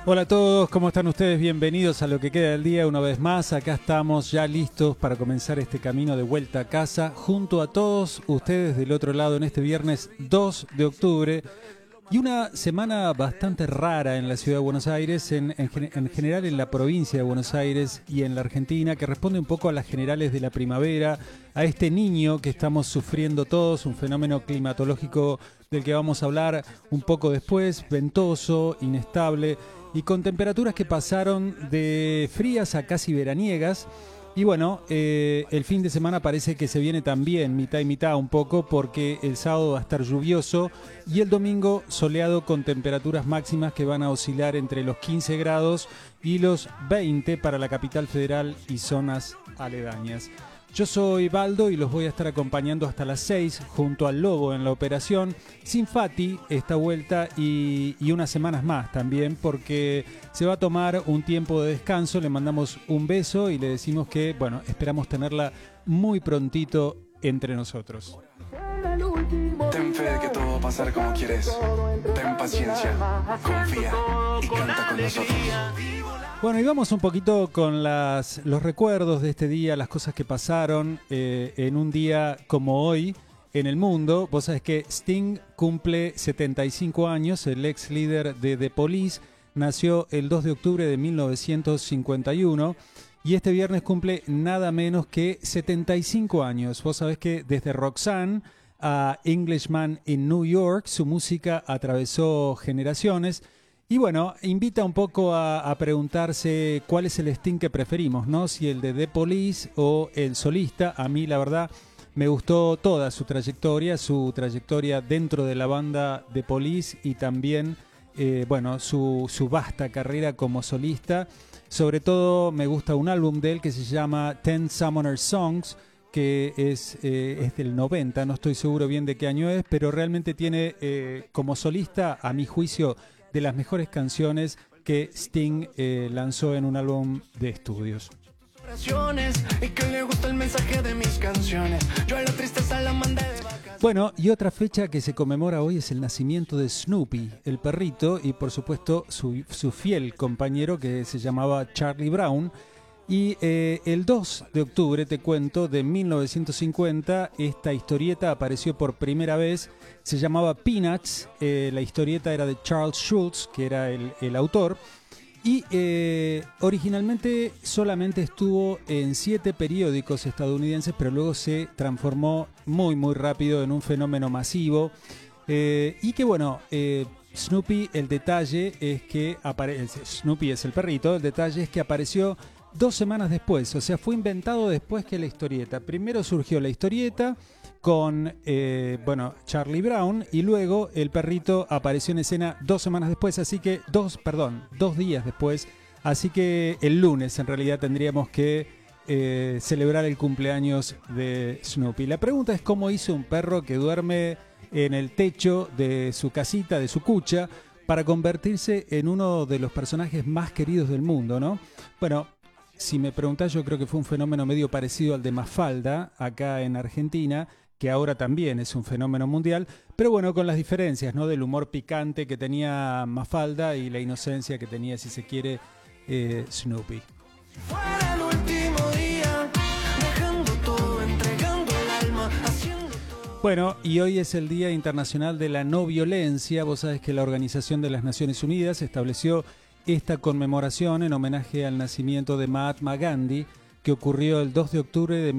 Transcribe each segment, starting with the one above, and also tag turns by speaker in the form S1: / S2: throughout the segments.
S1: Hola a todos, ¿cómo están ustedes? Bienvenidos a Lo que queda del día una vez más. Acá estamos ya listos para comenzar este camino de vuelta a casa junto a todos ustedes del otro lado en este viernes 2 de octubre. Y una semana bastante rara en la ciudad de Buenos Aires, en general en la provincia de Buenos Aires y en la Argentina, que responde un poco a las generales de la primavera, a este niño que estamos sufriendo todos, un fenómeno climatológico del que vamos a hablar un poco después, ventoso, inestable y con temperaturas que pasaron de frías a casi veraniegas. Y bueno, el fin de semana parece que se viene también mitad y mitad un poco, porque el sábado va a estar lluvioso y el domingo soleado con temperaturas máximas que van a oscilar entre los 15 grados y los 20 para la capital federal y zonas aledañas. Yo soy Baldo y los voy a estar acompañando hasta las 6 junto al Lobo en la operación. Sin Fati esta vuelta y unas semanas más también, porque se va a tomar un tiempo de descanso. Le mandamos un beso y le decimos que, bueno, esperamos tenerla muy prontito entre nosotros.
S2: Ten fe de que todo va a pasar como quieres. Ten paciencia, confía y canta con nosotros.
S1: Bueno, y vamos un poquito con los recuerdos de este día, las cosas que pasaron en un día como hoy en el mundo. Vos sabés que Sting cumple 75 años, el ex líder de The Police, nació el 2 de octubre de 1951 y este viernes cumple nada menos que 75 años. Vos sabés que desde Roxanne a Englishman in New York, su música atravesó generaciones. Y bueno, invita un poco a preguntarse cuál es el Sting que preferimos, ¿no? Si el de The Police o el solista. A mí, la verdad, me gustó toda su trayectoria dentro de la banda The Police y también, su vasta carrera como solista. Sobre todo me gusta un álbum de él que se llama Ten Summoner Songs, que es del 90, no estoy seguro bien de qué año es, pero realmente tiene como solista, a mi juicio, de las mejores canciones que Sting lanzó en un álbum de estudios. Bueno, y otra fecha que se conmemora hoy es el nacimiento de Snoopy, el perrito, y por supuesto su fiel compañero que se llamaba Charlie Brown. Y el 2 de octubre, te cuento, de 1950, esta historieta apareció por primera vez, se llamaba Peanuts, la historieta era de Charles Schulz, que era el autor, y originalmente solamente estuvo en 7 periódicos estadounidenses, pero luego se transformó muy muy rápido en un fenómeno masivo, y que bueno... Snoopy, el detalle es que Snoopy es el perrito, el detalle es que apareció 2 semanas después, o sea, fue inventado después que la historieta. Primero surgió la historieta con Charlie Brown y luego el perrito apareció en escena 2 semanas después, así que 2 días después, así que el lunes en realidad tendríamos que celebrar el cumpleaños de Snoopy. La pregunta es cómo hizo un perro que duerme en el techo de su casita, de su cucha, para convertirse en uno de los personajes más queridos del mundo, ¿no? Bueno, si me preguntás, yo creo que fue un fenómeno medio parecido al de Mafalda, acá en Argentina, que ahora también es un fenómeno mundial, pero bueno, con las diferencias, ¿no? Del humor picante que tenía Mafalda y la inocencia que tenía, si se quiere, Snoopy.
S2: Fuera el último día, dejando todo, entregando el alma, haciendo...
S1: Bueno, y hoy es el Día Internacional de la No Violencia. Vos sabés que la Organización de las Naciones Unidas estableció esta conmemoración en homenaje al nacimiento de Mahatma Gandhi, que ocurrió el 2 de octubre de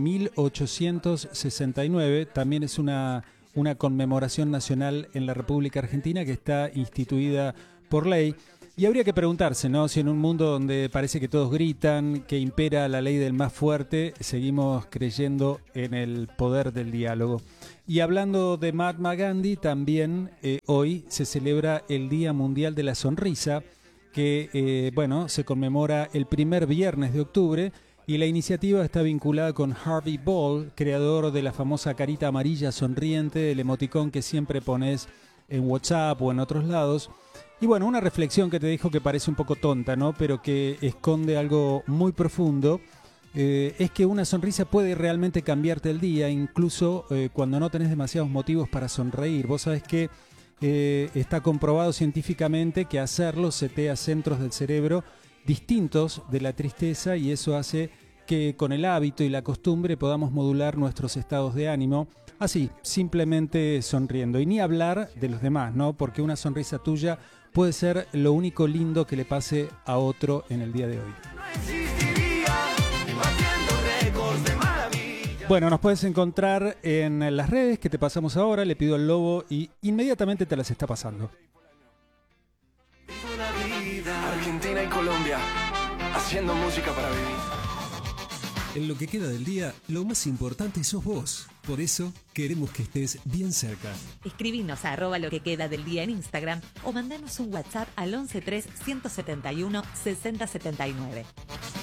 S1: 1869. También es una conmemoración nacional en la República Argentina que está instituida por ley. Y habría que preguntarse, ¿no? Si en un mundo donde parece que todos gritan, que impera la ley del más fuerte, seguimos creyendo en el poder del diálogo. Y hablando de Mahatma Gandhi, también hoy se celebra el Día Mundial de la Sonrisa, que se conmemora el primer viernes de octubre, y la iniciativa está vinculada con Harvey Ball, creador de la famosa carita amarilla sonriente, el emoticón que siempre pones en WhatsApp o en otros lados. Y bueno, una reflexión que te dejo que parece un poco tonta, ¿no? Pero que esconde algo muy profundo. Es que una sonrisa puede realmente cambiarte el día, incluso cuando no tenés demasiados motivos para sonreír. Vos sabés que está comprobado científicamente que hacerlo setea centros del cerebro distintos de la tristeza y eso hace que con el hábito y la costumbre podamos modular nuestros estados de ánimo, así, simplemente sonriendo. Y ni hablar de los demás, ¿no? Porque una sonrisa tuya puede ser lo único lindo que le pase a otro en el día de hoy. Bueno, nos puedes encontrar en las redes que te pasamos ahora, Le Pido al Lobo, y inmediatamente te las está pasando.
S2: Argentina y Colombia, haciendo música para vivir.
S3: En lo que queda del día, lo más importante sos vos. Por eso, queremos que estés bien cerca.
S4: Escribinos a @loquequedadeldia en Instagram o mandanos un WhatsApp al 113 171 6079.